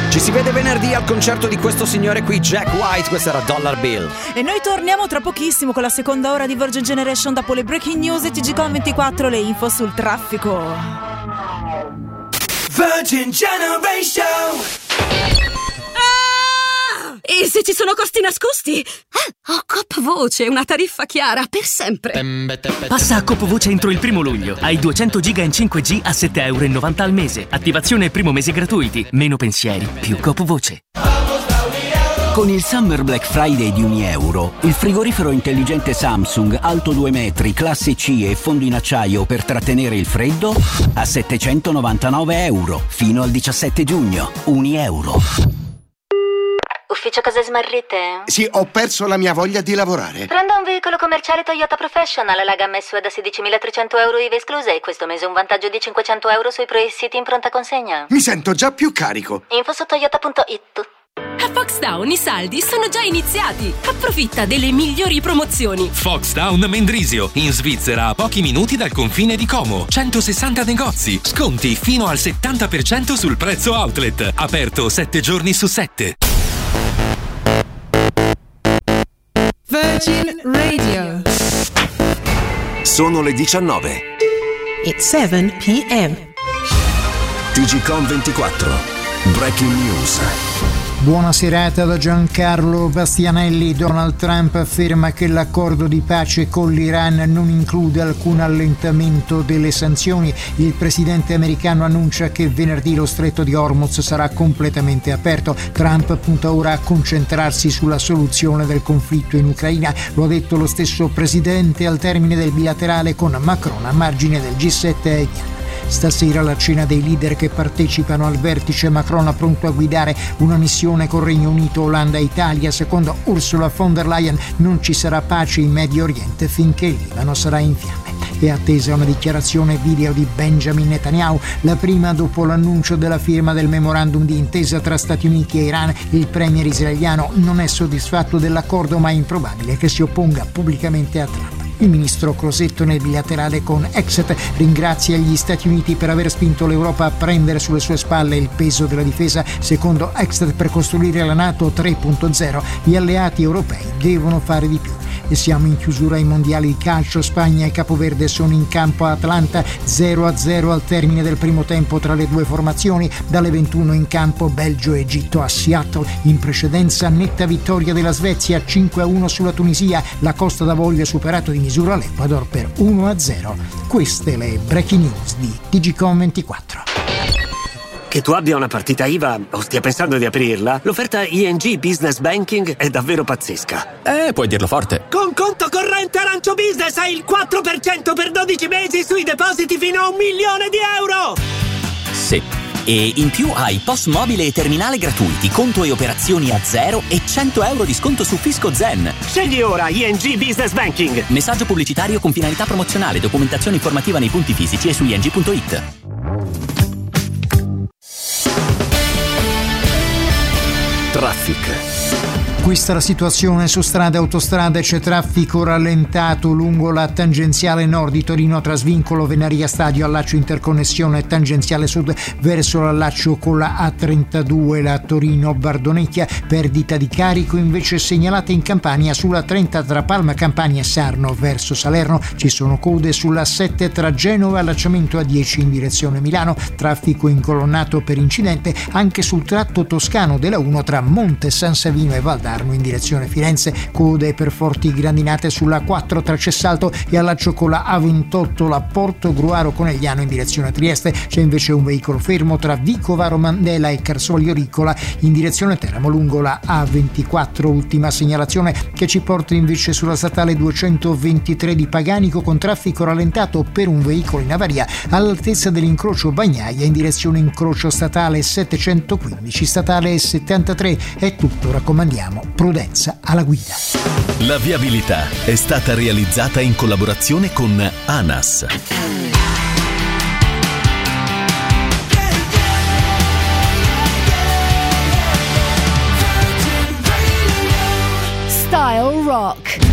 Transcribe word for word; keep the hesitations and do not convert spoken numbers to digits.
Ci si vede venerdì al concerto di questo signore qui, Jack White. Questa era Dollar Bill. E noi torniamo tra pochissimo con la seconda ora di Virgin Generation dopo le breaking news e T G Com ventiquattro, le info sul traffico. Virgin Generation. E se ci sono costi nascosti? Ah, ho Coop Voce, una tariffa chiara per sempre. Passa a Coop Voce entro il primo luglio. Hai duecento giga in cinque G a sette virgola novanta euro al mese. Attivazione e primo mese gratuiti. Meno pensieri, più Coop Voce. Con il Summer Black Friday di Unieuro, il frigorifero intelligente Samsung alto due metri, classe C e fondo in acciaio per trattenere il freddo a settecentonovantanove euro fino al diciassette giugno. Unieuro. Ufficio cose smarrite? Sì, ho perso la mia voglia di lavorare. Prendo un veicolo commerciale Toyota Professional, la gamma S U V da sedicimilatrecento euro I V A escluse e questo mese un vantaggio di cinquecento euro sui pre-siti in pronta consegna. Mi sento già più carico. Info su toyota punto it. A Foxtown i saldi sono già iniziati. Approfitta delle migliori promozioni. Foxtown Mendrisio, in Svizzera a pochi minuti dal confine di Como. centosessanta negozi, sconti fino al settanta per cento sul prezzo outlet. Aperto sette giorni su sette. Virgin Radio. Sono le diciannove. It's seven p m. T G Com ventiquattro. Breaking News. Buona serata da Giancarlo Bastianelli. Donald Trump afferma che l'accordo di pace con l'Iran non include alcun allentamento delle sanzioni. Il presidente americano annuncia che venerdì lo stretto di Hormuz sarà completamente aperto. Trump punta ora a concentrarsi sulla soluzione del conflitto in Ucraina. Lo ha detto lo stesso presidente al termine del bilaterale con Macron a margine del G sette a Evian. Stasera la cena dei leader che partecipano al vertice. Macron è pronto a guidare una missione con Regno Unito, Olanda e Italia. Secondo Ursula von der Leyen non ci sarà pace in Medio Oriente finché il Libano sarà in fiamme. È attesa una dichiarazione video di Benjamin Netanyahu, la prima dopo l'annuncio della firma del memorandum di intesa tra Stati Uniti e Iran. Il premier israeliano non è soddisfatto dell'accordo, ma è improbabile che si opponga pubblicamente a Trump. Il ministro Crosetto nel bilaterale con Exet ringrazia gli Stati Uniti per aver spinto l'Europa a prendere sulle sue spalle il peso della difesa. Secondo Exet, per costruire la NATO tre punto zero gli alleati europei devono fare di più. E siamo in chiusura ai mondiali di calcio. Spagna e Capoverde sono in campo a Atlanta, zero a zero al termine del primo tempo tra le due formazioni. Dalle ventuno in campo Belgio e Egitto a Seattle. In precedenza netta vittoria della Svezia cinque a uno sulla Tunisia. La Costa d'Avorio ha superato di misura l'Ecuador per uno a zero. Queste le breaking news di T G Com ventiquattro. Che tu abbia una partita I V A o stia pensando di aprirla, l'offerta I N G Business Banking è davvero pazzesca. Eh, puoi dirlo forte. Con conto corrente Arancio Business hai il quattro per cento per dodici mesi sui depositi fino a un milione di euro! Sì. E in più hai P O S mobile e terminale gratuiti, conto e operazioni a zero e cento euro di sconto su Fisco Zen. Scegli ora I N G Business Banking. Messaggio pubblicitario con finalità promozionale, documentazione informativa nei punti fisici e su I N G punto it. Traffic. Questa è la situazione su strade e autostrade. C'è traffico rallentato lungo la tangenziale nord di Torino tra Svincolo Venaria Stadio, allaccio interconnessione tangenziale sud verso l'allaccio con la A trentadue, la Torino Bardonecchia. Perdita di carico invece segnalata in Campania sulla trenta tra Palma Campania e Sarno verso Salerno. Ci sono code sulla sette tra Genova e allacciamento A dieci in direzione Milano. Traffico incolonnato per incidente anche sul tratto toscano della uno tra Monte San Savino e Valdarno in direzione Firenze. Code per forti grandinate sulla quattro tra Cessalto e allaccio con la A ventotto, la Porto Gruaro Conegliano in direzione Trieste. C'è invece un veicolo fermo tra Vicovaro Mandela e Carsoglio Ricola in direzione Teramo lungo la A ventiquattro. Ultima segnalazione che ci porta invece sulla statale duecentoventitré di Paganico con traffico rallentato per un veicolo in avaria all'altezza dell'incrocio Bagnaia in direzione incrocio statale settecentoquindici, statale settantatré. È tutto, raccomandiamo prudenza alla guida. La viabilità è stata realizzata in collaborazione con ANAS. Style Rock.